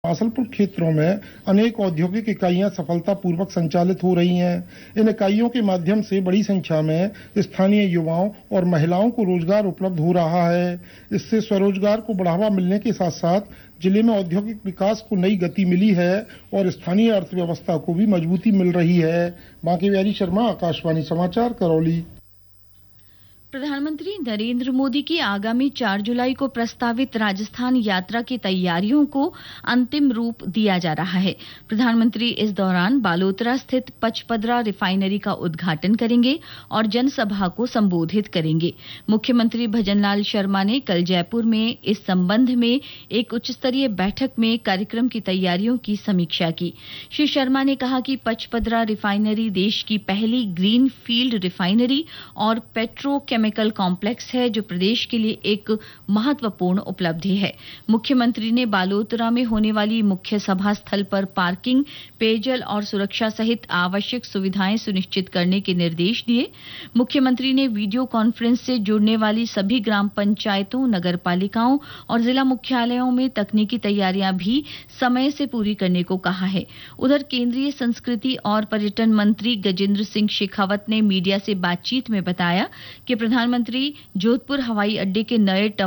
पासलपुर क्षेत्रों में अनेक औद्योगिक इकाइयां सफलतापूर्वक संचालित हो रही हैं। इन इकाइयों के माध्यम से बड़ी संख्या में स्थानीय युवाओं और महिलाओं को रोजगार उपलब्ध हो रहा है। इससे स्वरोजगार को बढ़ावा मिलने के साथ साथ जिले में औद्योगिक विकास को नई गति मिली है और स्थानीय अर्थव्यवस्था को भी मजबूती मिल रही है। बांके बिहारी शर्मा, आकाशवाणी समाचार, करौली। प्रधानमंत्री नरेंद्र मोदी की आगामी 4 जुलाई को प्रस्तावित राजस्थान यात्रा की तैयारियों को अंतिम रूप दिया जा रहा है। प्रधानमंत्री इस दौरान बालोतरा स्थित पचपदरा रिफाइनरी का उद्घाटन करेंगे और जनसभा को संबोधित करेंगे। मुख्यमंत्री भजनलाल शर्मा ने कल जयपुर में इस संबंध में एक उच्चस्तरीय बैठक में कार्यक्रम की तैयारियों की समीक्षा की। श्री शर्मा ने कहा कि पचपदरा रिफाइनरी देश की पहली ग्रीन फील्ड रिफाइनरी और केमिकल कॉम्प्लेक्स है, जो प्रदेश के लिए एक महत्वपूर्ण उपलब्धि है। मुख्यमंत्री ने बालोतरा में होने वाली मुख्य सभा स्थल पर पार्किंग, पेयजल और सुरक्षा सहित आवश्यक सुविधाएं सुनिश्चित करने के निर्देश दिए। मुख्यमंत्री ने वीडियो कॉन्फ्रेंस से जुड़ने वाली सभी ग्राम पंचायतों, नगर पालिकाओं और जिला मुख्यालयों में तकनीकी तैयारियां भी समय से पूरी करने को कहा है। उधर केंद्रीय संस्कृति और पर्यटन मंत्री गजेंद्र सिंह शेखावत ने मीडिया से बातचीत में बताया कि प्रधानमंत्री जोधपुर हवाई अड्डे के नए